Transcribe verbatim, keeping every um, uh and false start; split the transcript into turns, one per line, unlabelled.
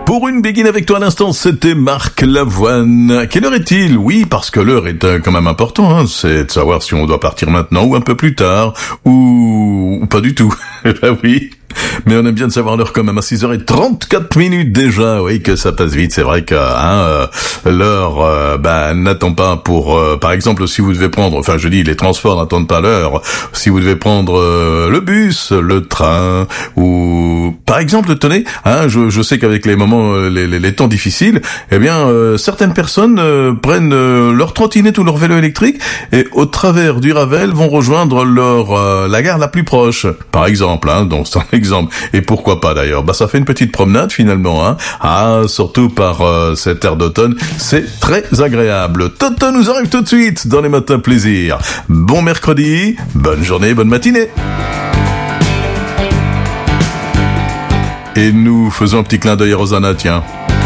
Pour une begin avec toi à l'instant, c'était Marc Lavoine. Quelle heure est-il? Oui, parce que l'heure est euh, quand même important, hein. C'est de savoir si on doit partir maintenant ou un peu plus tard, ou, ou pas du tout. Ben oui. Mais on aime bien de savoir l'heure quand même à six heures trente-quatre minutes déjà. Oui, que ça passe vite. C'est vrai que hein, euh, l'heure euh, ben, n'attend pas pour... Euh, par exemple, si vous devez prendre... Enfin, je dis, les transports n'attendent pas l'heure. Si vous devez prendre euh, le bus, le train, ou... Par exemple, tenez, hein, je, je sais qu'avec les moments, euh, les, les, les temps difficiles, eh bien, euh, certaines personnes euh, prennent euh, leur trottinette ou leur vélo électrique et au travers du Ravel vont rejoindre leur euh, la gare la plus proche. Par exemple, hein, donc c'est un exemple. Et pourquoi pas d'ailleurs? Bah ça fait une petite promenade finalement, hein. Ah, surtout par euh, cet air d'automne, c'est très agréable. Toto nous arrive tout de suite dans les matins plaisir. Bon mercredi, bonne journée, bonne matinée. Et nous faisons un petit clin d'œil à Rosanna, tiens.